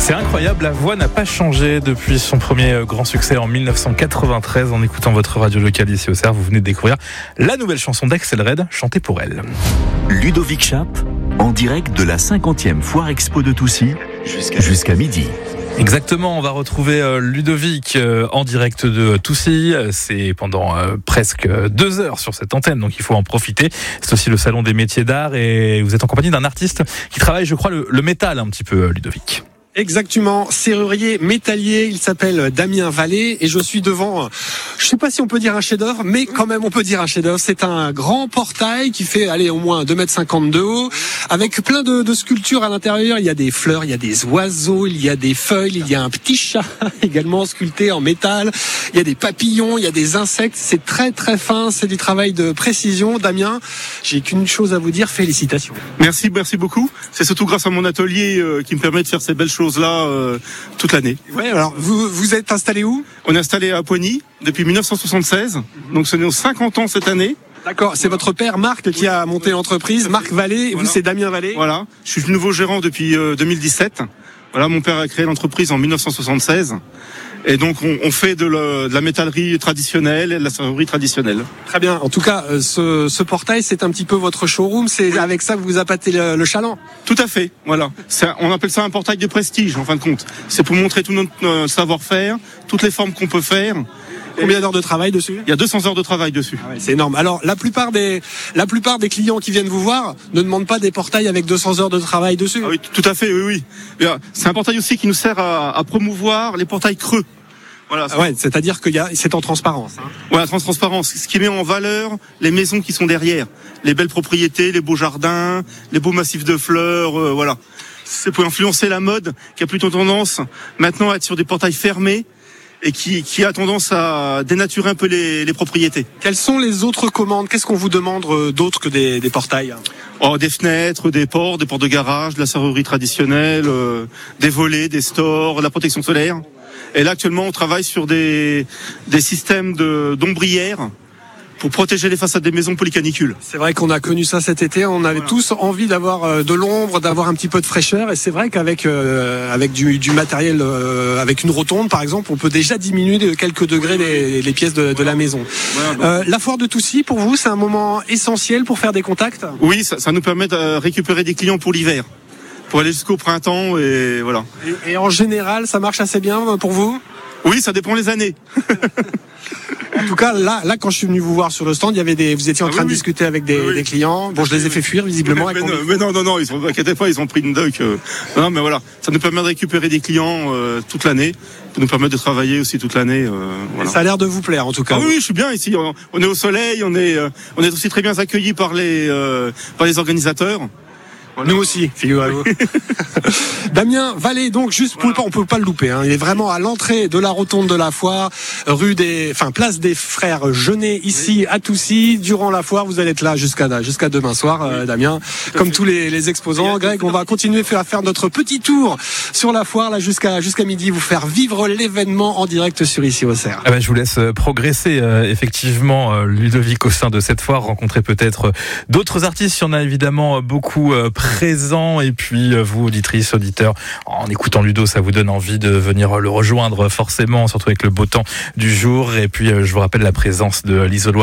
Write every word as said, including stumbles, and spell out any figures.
C'est incroyable, la voix n'a pas changé depuis son premier grand succès en dix-neuf cent quatre-vingt-treize. En écoutant votre radio locale ici au Cerf, vous venez de découvrir la nouvelle chanson d'Axel Red, chantée pour elle. Ludovic Chape, en direct de la cinquantième Foire Expo de Toucy, jusqu'à, jusqu'à midi. Exactement, on va retrouver Ludovic en direct de Toucy. C'est pendant presque deux heures sur cette antenne, donc il faut en profiter. C'est aussi le salon des métiers d'art et vous êtes en compagnie d'un artiste qui travaille, je crois, le, le métal un petit peu, Ludovic. Exactement, serrurier métallier, il s'appelle Damien Vallée et je suis devant, je sais pas si on peut dire un chef-d'œuvre, mais quand même on peut dire un chef-d'œuvre. C'est un grand portail qui fait, allez, au moins deux mètres cinquante de haut, avec plein de, de sculptures à l'intérieur. Il y a des fleurs, il y a des oiseaux, il y a des feuilles, il y a un petit chat également sculpté en métal, il y a des papillons, il y a des insectes. C'est très très fin, c'est du travail de précision. Damien, j'ai qu'une chose à vous dire, félicitations. Merci, merci beaucoup. C'est surtout grâce à mon atelier euh, qui me permet de faire ces belles choses là euh, toute l'année. Ouais, alors vous vous êtes installé où ? On est installé à Poigny depuis dix-neuf cent soixante-seize, donc ce n'est aux cinquante ans cette année. D'accord, c'est votre père Marc qui a monté l'entreprise, Marc Vallée, et voilà. Vous c'est Damien Vallée. Voilà, je suis le nouveau gérant depuis euh, deux mille dix-sept. Voilà, mon père a créé l'entreprise en dix-neuf cent soixante-seize. Et donc on, on fait de, le, de la métallerie traditionnelle et de la serrurerie traditionnelle. Très bien. En tout cas, ce, ce portail, c'est un petit peu votre showroom. C'est avec ça que vous appâtez le, le chaland. Tout à fait. Voilà. C'est, on appelle ça un portail de prestige, en fin de compte. C'est pour montrer tout notre euh, savoir-faire, toutes les formes qu'on peut faire. Combien d'heures de travail dessus ? Il y a deux cents heures de travail dessus. Ah ouais, c'est énorme. Alors, la plupart des, la plupart des clients qui viennent vous voir ne demandent pas des portails avec deux cents heures de travail dessus. Ah oui, tout à fait, oui, oui. C'est un portail aussi qui nous sert à, à promouvoir les portails creux. Voilà. Ah ouais, c'est-à-dire que y a, c'est en transparence. Hein. Voilà, transparence. Ce qui met en valeur les maisons qui sont derrière. Les belles propriétés, les beaux jardins, les beaux massifs de fleurs, euh, voilà. C'est pour influencer la mode qui a plutôt tendance maintenant à être sur des portails fermés. Et qui, qui a tendance à dénaturer un peu les, les propriétés. Quelles sont les autres commandes ? Qu'est-ce qu'on vous demande d'autre que des, des portails ? Oh, des fenêtres, des portes, des portes de garage, de la serrurerie traditionnelle, euh, des volets, des stores, de la protection solaire. Et là, actuellement, on travaille sur des, des systèmes de, d'ombrières pour protéger les façades des maisons polycanicules. C'est vrai qu'on a connu ça cet été, on avait voilà. tous envie d'avoir de l'ombre, d'avoir un petit peu de fraîcheur, et c'est vrai qu'avec euh, avec du, du matériel, euh, avec une rotonde par exemple, on peut déjà diminuer de quelques degrés les, les pièces de, de la maison. Voilà, bah. euh, la foire de Toucy, pour vous, c'est un moment essentiel pour faire des contacts ? Oui, ça, ça nous permet de récupérer des clients pour l'hiver, pour aller jusqu'au printemps, et voilà. Et, et en général, ça marche assez bien pour vous ? Oui, ça dépend les années. En tout cas, là, là, quand je suis venu vous voir sur le stand, il y avait des, vous étiez en train ah oui, de discuter avec des, oui. des clients. Bon, je les ai fait fuir visiblement. Mais, mais, non, mais non, non, non, ils sont, inquiétez pas, ils ont pris une duck. Euh, non, mais voilà, ça nous permet de récupérer des clients euh, toute l'année, ça nous permet de travailler aussi toute l'année. Euh, voilà. Ça a l'air de vous plaire, en tout cas. Ah oui, je suis bien ici. On, on est au soleil, on est, euh, on est aussi très bien accueillis par les, euh, par les organisateurs. Voilà. Nous aussi, figurez-vous. Damien Vallée, donc juste, voilà. on peut pas le louper. Hein. Il est vraiment à l'entrée de la rotonde de la foire, rue des, enfin place des Frères Jeunet, ici oui. à Toucy. Durant la foire, vous allez être là jusqu'à jusqu'à demain soir, oui. euh, Damien. Comme tous les, les exposants. Greg, on va continuer à faire notre petit tour sur la foire là jusqu'à jusqu'à midi, vous faire vivre l'événement en direct sur ici au Cerf. Ah ben, je vous laisse progresser euh, effectivement, euh, Ludovic, au sein de cette foire, rencontrer peut-être d'autres artistes. Il y en a évidemment beaucoup euh, présent, et puis vous, auditrices, auditeurs, en écoutant Ludo, ça vous donne envie de venir le rejoindre forcément, surtout avec le beau temps du jour. Et puis je vous rappelle la présence de l'isoloir